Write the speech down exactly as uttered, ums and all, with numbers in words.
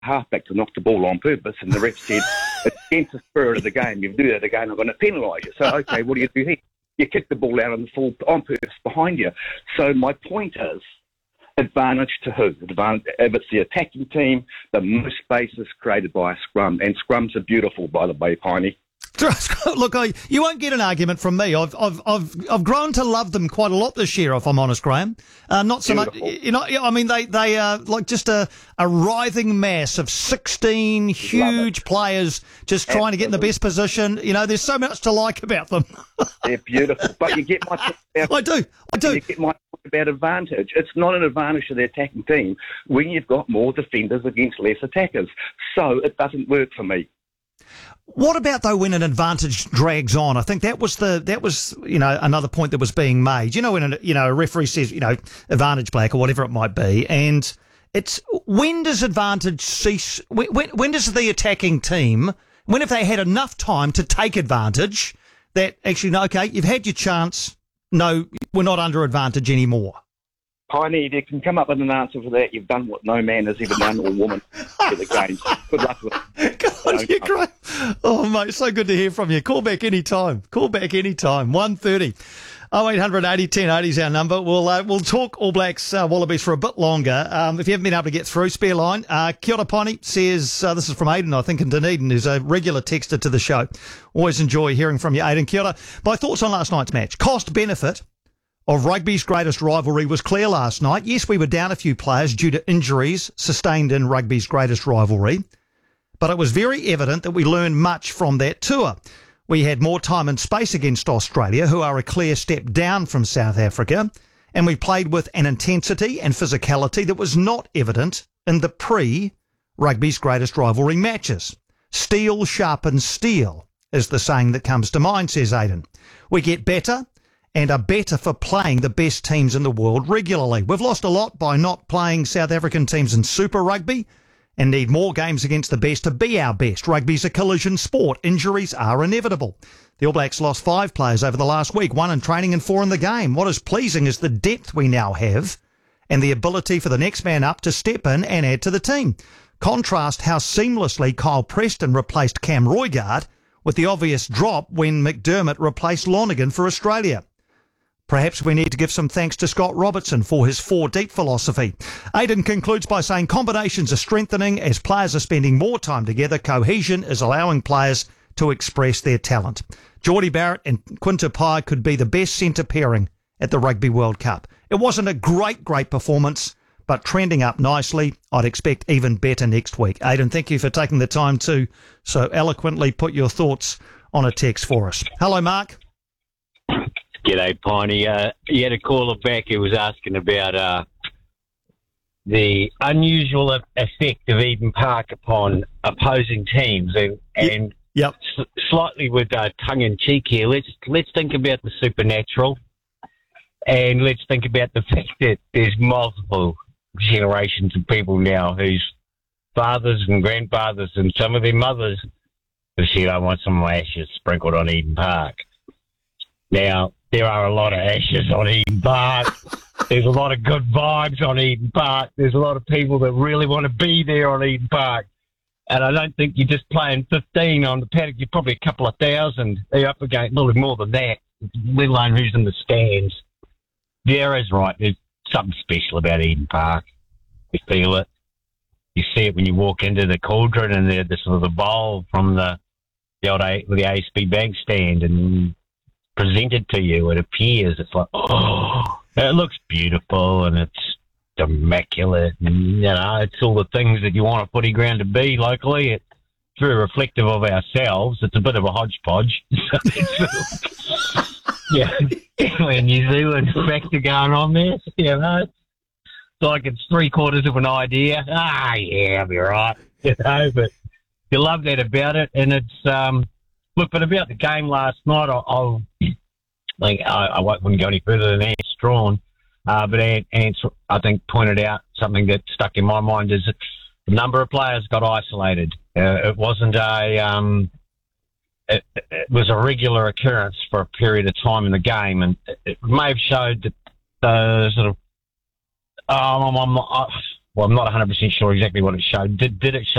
halfback to knock the ball on purpose, and the ref said, it's against the spirit of the game. If you do that again, I'm going to penalise you. So, okay, what do you do here? You kick the ball out on the full on purpose behind you. So my point is, advantage to who? Advantage, if it's the attacking team, the most space is created by a scrum. And scrums are beautiful, by the way, Piney. Look, I, you won't get an argument from me. I've, I've, I've, I've grown to love them quite a lot this year, if I'm honest, Graham. Uh, not so Beautiful. much, you know, I mean, they, they are like just a, a writhing mass of sixteen huge players just trying Absolutely. to get in the best position. You know, there's so much to like about them. They're beautiful. But you get my point about, I do, I do. You get my point about advantage. It's not an advantage to the attacking team when you've got more defenders against less attackers. So it doesn't work for me. What about, though, when an advantage drags on? I think that was the that was you know another point that was being made. You know, when a, you know a referee says you know advantage black or whatever it might be, and it's when does advantage cease? When when, when does the attacking team, when have they had enough time to take advantage that actually no, okay, you've had your chance. No, we're not under advantage anymore. Piney, if you can come up with an answer for that, you've done what no man has ever done or woman for the game. Good luck with it. God, you're great. Oh, mate, so good to hear from you. Call back any time. Call back any time. one thirty. oh eight hundred eighty ten eighty is our number. We'll uh, we'll talk All Blacks uh, Wallabies for a bit longer. Um, if you haven't been able to get through, spare line. Uh, Kia ora, Piney says, uh, this is from Aidan, I think, in Dunedin, who's a regular texter to the show. Always enjoy hearing from you, Aidan. Kia ora. My thoughts on last night's match. Cost-benefit of rugby's greatest rivalry was clear last night. Yes, we were down a few players due to injuries sustained in rugby's greatest rivalry, but it was very evident that we learned much from that tour. We had more time and space against Australia, who are a clear step down from South Africa, and we played with an intensity and physicality that was not evident in the pre-rugby's greatest rivalry matches. Steel sharpens steel is the saying that comes to mind, says Aidan. We get better and are better for playing the best teams in the world regularly. We've lost a lot by not playing South African teams in Super Rugby and need more games against the best to be our best. Rugby's a collision sport. Injuries are inevitable. The All Blacks lost five players over the last week, one in training and four in the game. What is pleasing is the depth we now have and the ability for the next man up to step in and add to the team. Contrast how seamlessly Kyle Preston replaced Cam Roigard with the obvious drop when McDermott replaced Lonergan for Australia. Perhaps we need to give some thanks to Scott Robertson for his four-deep philosophy. Aidan concludes by saying combinations are strengthening as players are spending more time together. Cohesion is allowing players to express their talent. Geordie Barrett and Quinta Pye could be the best centre pairing at the Rugby World Cup. It wasn't a great, great performance, but trending up nicely. I'd expect even better next week. Aidan, thank you for taking the time to so eloquently put your thoughts on a text for us. Hello, Mark. G'day, Piney. Uh, you had a caller back who was asking about uh, the unusual effect of Eden Park upon opposing teams, and, and yep. s- slightly with uh, tongue in cheek here. Let's let's think about the supernatural, and let's think about the fact that there's multiple generations of people now whose fathers and grandfathers and some of their mothers have said, "I want some ashes sprinkled on Eden Park." Now, there are a lot of ashes on Eden Park. There's a lot of good vibes on Eden Park. There's a lot of people that really want to be there on Eden Park. And I don't think you're just playing fifteen on the paddock. You're probably a couple of thousand. They're up against a little more than that, let alone who's in the stands. Vera's right. There's something special about Eden Park. You feel it. You see it when you walk into the cauldron and the, the sort of the bowl from the the old A, the A S B Bank stand and presented to you. It appears. It's like, oh, it looks beautiful and it's immaculate. And, you know, it's all the things that you want a footy ground to be locally. It's very reflective of ourselves. It's a bit of a hodgepodge. Yeah, in New Zealand factor going on there. You know, it's like it's three quarters of an idea. Ah, yeah, I'll be right. You know, but you love that about it, and it's um. Look, but about the game last night, I'll, I'll like I, I wouldn't go any further than Ant Strawn, uh, but Ant, Ant, I think, pointed out something that stuck in my mind is that the number of players got isolated. Uh, it wasn't a um, it, it was a regular occurrence for a period of time in the game, and it, it may have showed that the sort of um, I'm, I'm, I, well, I'm not one hundred percent sure exactly what it showed. Did, did it show